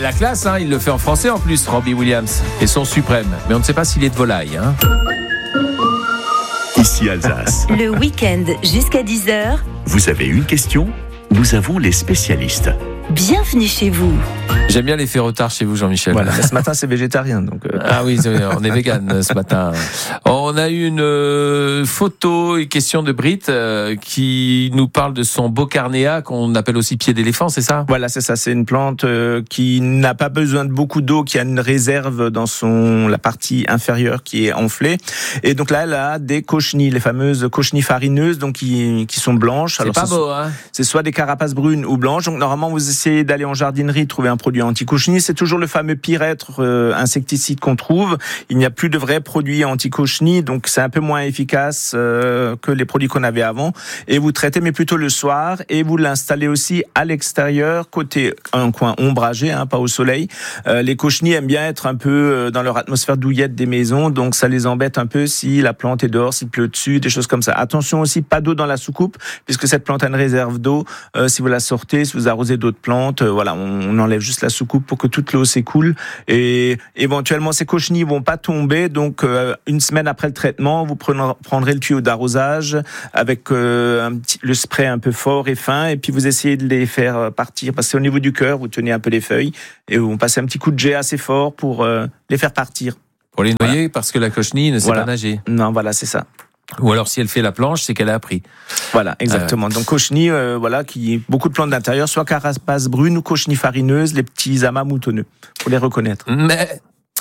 la classe, hein, il le fait en français en plus, Robbie Williams, et son suprême. Mais on ne sait pas s'il est de volaille. Hein. Ici Alsace. Le week-end jusqu'à 10h. Vous avez une question ? Nous avons les spécialistes. Bienvenue chez vous. J'aime bien l'effet retard chez vous, Jean-Michel. Voilà, mais ce matin c'est végétarien donc. Ah oui, on est vegan ce matin. On a eu une photo et question de Brit qui nous parle de son Bocarnea qu'on appelle aussi pied d'éléphant, c'est ça ? Voilà, c'est ça. C'est une plante qui n'a pas besoin de beaucoup d'eau, qui a une réserve dans la partie inférieure qui est enflée. Et donc là, elle a des cochenilles, les fameuses cochenilles farineuses, donc qui sont blanches. C'est pas beau, hein ? C'est soit des carapaces brunes ou blanches. Donc normalement, vous essayez d'aller en jardinerie, trouver un produit anti-cochenille. C'est toujours le fameux pyrètre insecticide qu'on trouve. Il n'y a plus de vrais produits anti-cochenille, donc c'est un peu moins efficace que les produits qu'on avait avant. Et vous traitez, mais plutôt le soir, et vous l'installez aussi à l'extérieur, côté un coin ombragé, hein, pas au soleil. Les cochenilles aiment bien être un peu dans leur atmosphère douillette des maisons, donc ça les embête un peu si la plante est dehors, s'il pleut dessus, des choses comme ça. Attention aussi, pas d'eau dans la soucoupe, puisque cette plante a une réserve d'eau. Si vous la sortez, si vous arrosez d'autres plantes, voilà, on enlève juste la soucoupe pour que toute l'eau s'écoule. Et éventuellement, ces cochenilles vont pas tomber. Donc, une semaine après le traitement, vous prendrez le tuyau d'arrosage avec le spray un peu fort et fin, et puis vous essayez de les faire partir. Parce que c'est au niveau du cœur, vous tenez un peu les feuilles et vous passez un petit coup de jet assez fort pour les faire partir. Pour les noyer, parce que la cochenille ne sait pas nager. Non, voilà, c'est ça. Ou alors si elle fait la planche, c'est qu'elle a appris. Voilà, exactement. Donc cochenille, qui beaucoup de plantes d'intérieur, soit carapace brune ou cochenille farineuse, les petits amas moutonneux, pour les reconnaître. Mais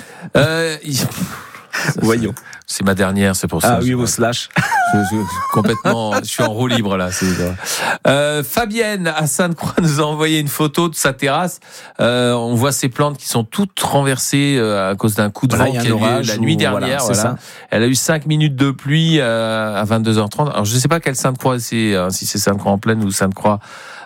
voyons. C'est ma dernière, c'est pour ça. Ah oui, au slash. Complètement, je suis en roue libre là. Fabienne à Sainte-Croix nous a envoyé une photo de sa terrasse. On voit ces plantes qui sont toutes renversées à cause d'un coup de vent qui a eu la nuit dernière. Voilà. Elle a eu 5 minutes de pluie à 22h30. Alors je ne sais pas quelle Sainte-Croix c'est, si c'est Sainte-Croix en plaine ou Sainte-Croix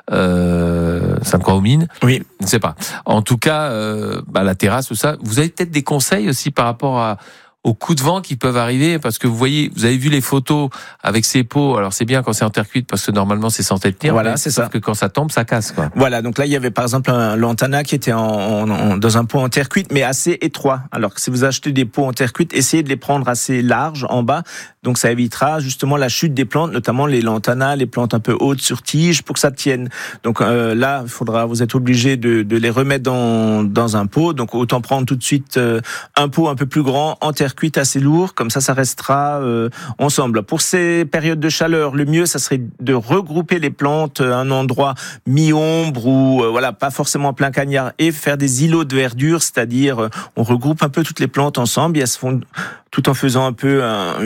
aux Mines. Oui. Je ne sais pas. En tout cas, la terrasse, tout ça. Vous avez peut-être des conseils aussi par rapport aux coups de vent qui peuvent arriver, parce que vous avez vu les photos avec ces pots. Alors c'est bien quand c'est en terre cuite, parce que normalement c'est censé tenir. Voilà, c'est ça. Sauf que quand ça tombe, ça casse, quoi. Voilà, donc là il y avait par exemple un lantana qui était dans un pot en terre cuite, mais assez étroit. Alors que si vous achetez des pots en terre cuite, essayez de les prendre assez larges en bas. Donc ça évitera justement la chute des plantes, notamment les lantanas, les plantes un peu hautes sur tige, pour que ça tienne. Donc là, vous êtes obligé de les remettre dans un pot. Donc autant prendre tout de suite un pot un peu plus grand en terre cuite, assez lourd, comme ça restera ensemble. Pour ces périodes de chaleur, le mieux ça serait de regrouper les plantes à un endroit mi-ombre ou pas forcément en plein cagnard, et faire des îlots de verdure, c'est-à-dire on regroupe un peu toutes les plantes ensemble et elles se font tout en faisant un peu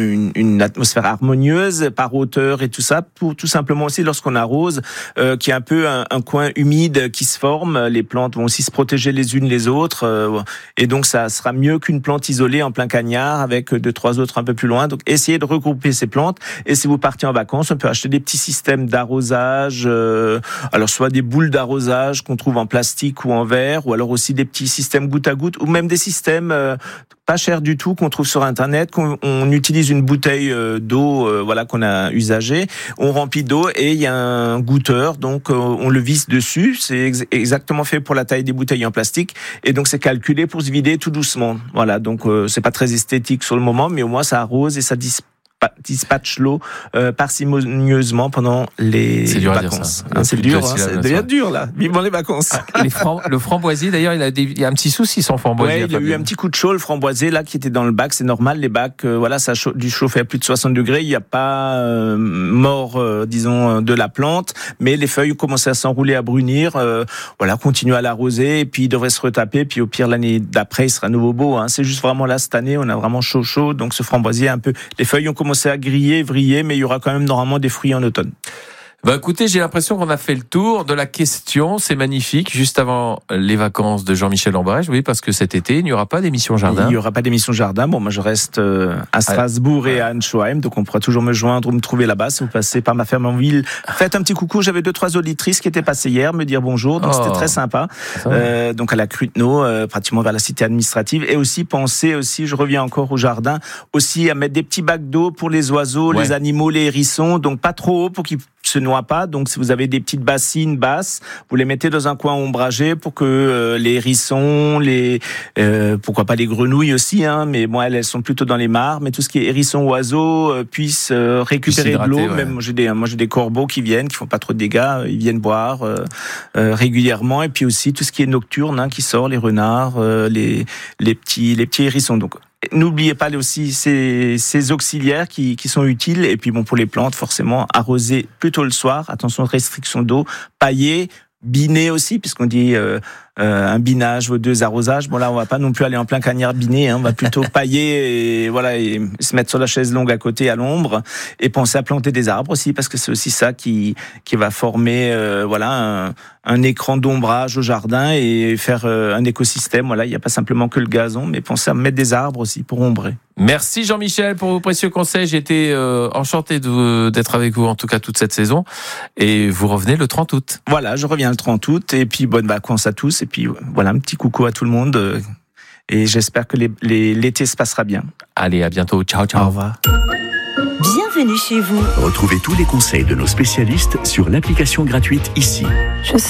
une atmosphère harmonieuse par hauteur et tout ça, pour tout simplement aussi lorsqu'on arrose, qu'il y a un peu un coin humide qui se forme, les plantes vont aussi se protéger les unes les autres, et donc ça sera mieux qu'une plante isolée en plein cagnard avec 2-3 autres un peu plus loin. Donc essayez de regrouper ces plantes, et si vous partez en vacances, on peut acheter des petits systèmes d'arrosage, alors soit des boules d'arrosage qu'on trouve en plastique ou en verre, ou alors aussi des petits systèmes goutte à goutte, ou même des systèmes pas cher du tout qu'on trouve sur internet, qu'on utilise une bouteille d'eau qu'on a usagée, on remplit d'eau et il y a un goutteur, donc on le visse dessus, c'est exactement fait pour la taille des bouteilles en plastique, et donc c'est calculé pour se vider tout doucement. Voilà, donc c'est pas très esthétique sur le moment, mais au moins ça arrose et ça dispatche l'eau parcimonieusement pendant les vacances. C'est dur, ça devient dur là. Vivement les vacances. Le framboisier, d'ailleurs, il y a un petit souci son framboisier. Ouais, il y a eu un petit coup de chaud, le framboisier là qui était dans le bac. C'est normal, les bacs, ça a dû chauffer à plus de 60 degrés. Il n'y a pas mort, de la plante, mais les feuilles ont commencé à s'enrouler, à brunir. Continuez à l'arroser, et puis il devrait se retaper. Puis au pire l'année d'après, il sera à nouveau beau. C'est juste vraiment là cette année, on a vraiment chaud. Donc ce framboisier les feuilles ont commencé à griller, vriller, mais il y aura quand même normalement des fruits en automne. Écoutez, j'ai l'impression qu'on a fait le tour de la question. C'est magnifique. Juste avant les vacances de Jean-Michel Ambrège, oui, parce que cet été, il n'y aura pas d'émission jardin. Il n'y aura pas d'émission jardin. Bon, moi, je reste à Strasbourg et à Ansheim, donc on pourra toujours me joindre ou me trouver là-bas. Si vous passez par ma ferme en ville, faites un petit coucou. J'avais 2-3 auditrices qui étaient passées hier me dire bonjour, donc c'était très sympa. Donc à la Cruteno, pratiquement vers la cité administrative, et aussi pensez je reviens encore au jardin, aussi à mettre des petits bacs d'eau pour les oiseaux, les animaux, les hérissons, donc pas trop haut pour qu'ils se noient pas. Donc, si vous avez des petites bassines basses, vous les mettez dans un coin ombragé pour que les hérissons, pourquoi pas les grenouilles aussi, hein, mais bon, elles sont plutôt dans les mares. Mais tout ce qui est hérissons, oiseaux puissent récupérer de l'eau. Ouais. Même moi, j'ai des corbeaux qui viennent, qui font pas trop de dégâts. Ils viennent boire régulièrement. Et puis aussi tout ce qui est nocturne, hein, qui sort, les renards, les petits hérissons. Donc, n'oubliez pas aussi ces auxiliaires qui sont utiles. Et puis bon, pour les plantes, forcément, arroser plutôt le soir. Attention, restriction d'eau, pailler, biner aussi, puisqu'on dit un binage vaut 2 arrosages. Bon là, on va pas non plus aller en plein cagnard biner, hein, on va plutôt pailler et se mettre sur la chaise longue à côté à l'ombre et penser à planter des arbres aussi, parce que c'est aussi ça qui va former un écran d'ombrage au jardin et faire un écosystème. Voilà, il n'y a pas simplement que le gazon, mais pensez à mettre des arbres aussi pour ombrer. Merci Jean-Michel pour vos précieux conseils. J'ai été enchanté d'être avec vous en tout cas toute cette saison. Et vous revenez le 30 août. Voilà, je reviens le 30 août et puis bonnes vacances à tous. Et puis voilà, un petit coucou à tout le monde. Et j'espère que l'été se passera bien. Allez, à bientôt. Ciao, ciao. Au revoir. Bienvenue chez vous. Retrouvez tous les conseils de nos spécialistes sur l'application gratuite ICI. Je